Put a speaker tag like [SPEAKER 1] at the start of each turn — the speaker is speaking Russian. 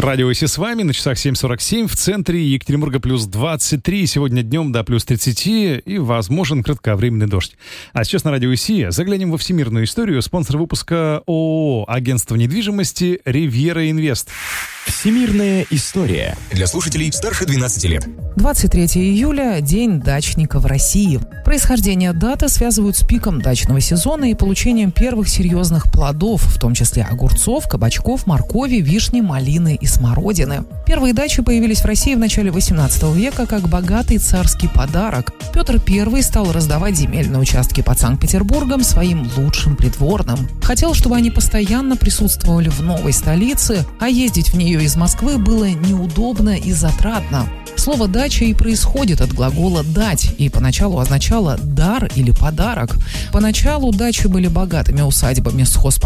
[SPEAKER 1] Радио ИС с вами, на часах 7:47, в центре Екатеринбурга плюс 23, сегодня днем до плюс 30 и возможен кратковременный дождь. А сейчас на Радио ИС заглянем во всемирную историю. Спонсор выпуска ООО «Агентство недвижимости Ривьера Инвест».
[SPEAKER 2] Всемирная история для слушателей старше 12 лет.
[SPEAKER 3] 23 июля – День дачника в России. Происхождение даты связывают с пиком дачного сезона и получением первых серьезных плодов, в том числе огурцов, кабачков, моркови, вишни, малины и смородины. Первые дачи появились в России в начале 18 века как богатый царский подарок. Петр I стал раздавать земельные участки под Санкт-Петербургом своим лучшим придворным. Хотел, чтобы они постоянно присутствовали в новой столице, а ездить в нее из Москвы было неудобно и затратно. Слово «дача» и происходит от глагола «дать» и поначалу означало «дар» или «подарок». Поначалу дачи были богатыми усадьбами с